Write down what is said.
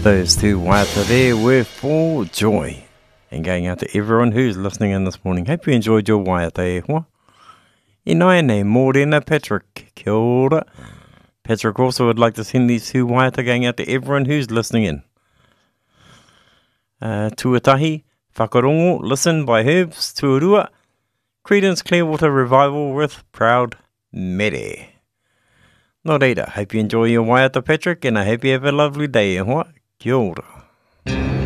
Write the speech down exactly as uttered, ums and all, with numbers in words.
Those two waiata there were for joy. And going out to everyone who's listening in this morning. Hope you enjoyed your waiata e hoa. E nai nei, mōrena Patrick. Kia ora. Patrick also would like to send these two waiata going out to everyone who's listening in. Uh, Tuatahi, Whakarongo, Listen by Herbs, Tuarua, Credence Clearwater Revival with Proud Mere. Nō reira, hope you enjoy your waiata, Patrick, and I hope you have a lovely day e hoa. Kia ora.